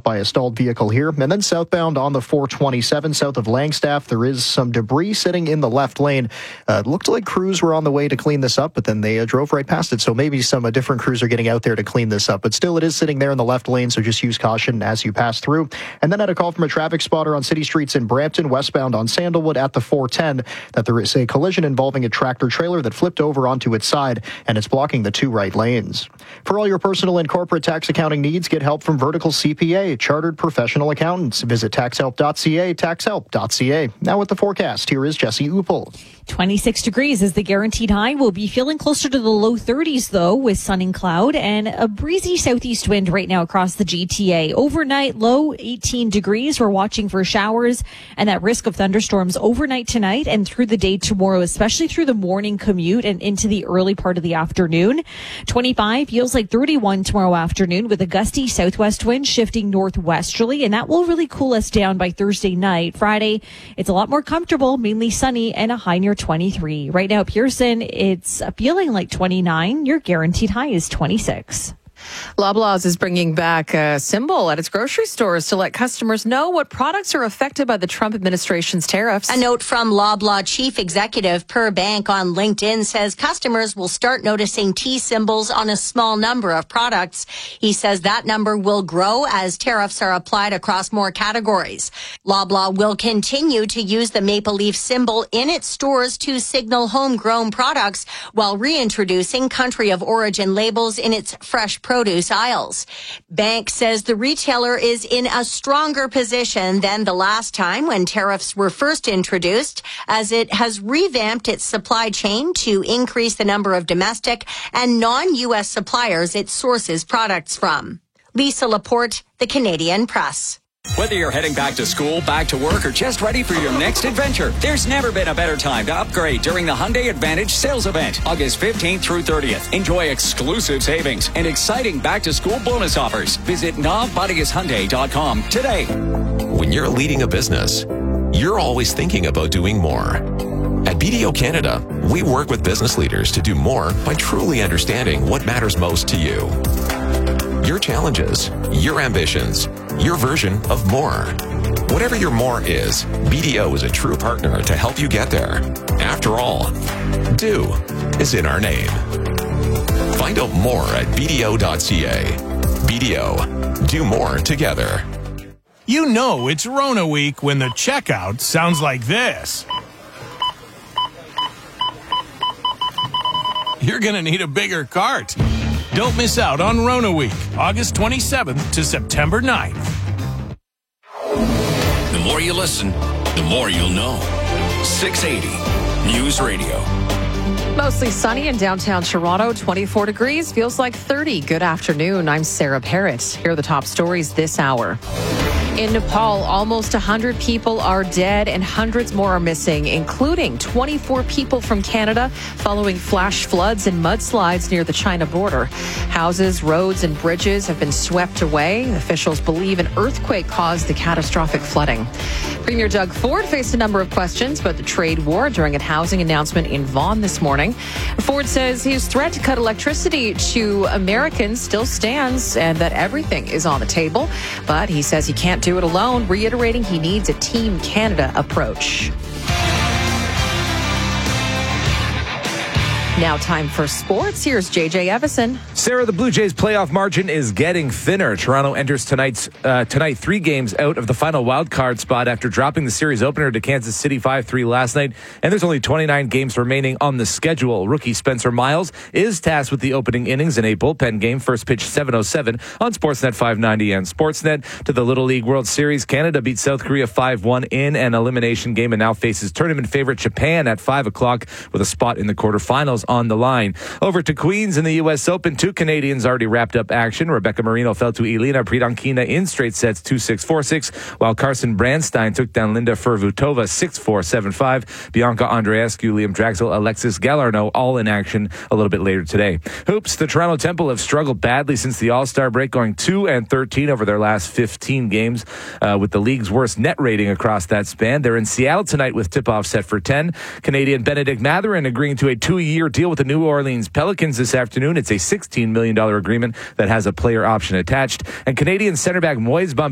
caught by a stalled vehicle here. And then southbound on the 427 south of Langstaff, there is some debris sitting in the left lane. It looked like crews were on the way to clean this up, but then they drove right past it. So maybe some different crews are getting out there to clean this up. But still, it is sitting there in the left lane, so just use caution as you pass through. And then I had a call from a traffic spotter on city streets in Brampton, westbound on Sandalwood at the 410, that there is a collision involving a tractor trailer that flipped over onto its side, and it's blocking the two right lanes. For all your personal and corporate tax accounting needs, get help from Vertical CPA, chartered professional accountants. Visit taxhelp.ca, taxhelp.ca. Now with the forecast, here is Jesse Uppel. 26 degrees is the guaranteed high. We'll be feeling closer to the low 30s, though, with sun and cloud and a breezy southeast wind right now across the GTA. Overnight, low 18 degrees. We're watching for showers and that risk of thunderstorms overnight tonight and through the day tomorrow, especially through the morning commute and into the early part of the afternoon. 25 feels like 31 tomorrow afternoon with a gusty southwest wind shifting northwesterly, and that will really cool us down by Thursday night. Friday, it's a lot more comfortable, mainly sunny and a high near 23. Right now, Pearson, it's feeling like 29. Your guaranteed high is 26. Loblaws is bringing back a symbol at its grocery stores to let customers know what products are affected by the Trump administration's tariffs. A note from Loblaw Chief Executive Per Bank on LinkedIn says customers will start noticing T symbols on a small number of products. He says that number will grow as tariffs are applied across more categories. Loblaw will continue to use the maple leaf symbol in its stores to signal homegrown products while reintroducing country of origin labels in its fresh produce aisles. Bank says the retailer is in a stronger position than the last time when tariffs were first introduced, as it has revamped its supply chain to increase the number of domestic and non-U.S. suppliers it sources products from. Lisa Laporte, The Canadian Press. Whether you're heading back to school, back to work, or just ready for your next adventure, there's never been a better time to upgrade during the Hyundai Advantage sales event, August 15th through 30th. Enjoy exclusive savings and exciting back-to-school bonus offers. Visit NavBuddyIsHyundai.com today. When you're leading a business, you're always thinking about doing more. At BDO Canada, we work with business leaders to do more by truly understanding what matters most to you. Your challenges, your ambitions, your version of more. Whatever your more is, BDO is a true partner to help you get there. After all, do is in our name. Find out more at BDO.ca. BDO, do more together. You know it's Rona week when the checkout sounds like this. You're going to need a bigger cart. Don't miss out on Rona Week, August 27th to September 9th. The more you listen, the more you'll know. 680 News Radio. Mostly sunny in downtown Toronto, 24 degrees, feels like 30. Good afternoon. I'm Sarah Parrott. Here are the top stories this hour. In Nepal, almost 100 people are dead and hundreds more are missing, including 24 people from Canada following flash floods and mudslides near the China border. Houses, roads, and bridges have been swept away. Officials believe an earthquake caused the catastrophic flooding. Premier Doug Ford faced a number of questions about the trade war during a housing announcement in Vaughan this morning. Ford says his threat to cut electricity to Americans still stands and that everything is on the table, but he says he can't do it alone, reiterating he needs a Team Canada approach. Now time for sports. Here's JJ Evison. Sarah, the Blue Jays playoff margin is getting thinner. Toronto enters tonight 3 games out of the final wild card spot after dropping the series opener to Kansas City 5-3 last night. And there's only 29 games remaining on the schedule. Rookie Spencer Miles is tasked with the opening innings in a bullpen game. First pitch 7:07 on Sportsnet 590 and Sportsnet. To the Little League World Series, Canada beat South Korea 5-1 in an elimination game and now faces tournament favorite Japan at 5 o'clock with a spot in the quarterfinals on the line. Over to Queens in the U.S. Open. 2 Canadians already wrapped up action. Rebecca Marino fell to Elena Pridankina in straight sets 2-6, 4-6, while Carson Brandstein took down Linda Fervutova 6-4, 7-5. Bianca Andreescu, Liam Draxel, Alexis Galarneau all in action a little bit later today. Hoops, the Toronto Temple have struggled badly since the All-Star break, going 2-13 over their last 15 games with the league's worst net rating across that span. They're in Seattle tonight with tip-off set for 10. Canadian Benedict Mathurin agreeing to a 2-year deal with the New Orleans Pelicans this afternoon. It's a $16 million agreement that has a player option attached. And Canadian center back Moise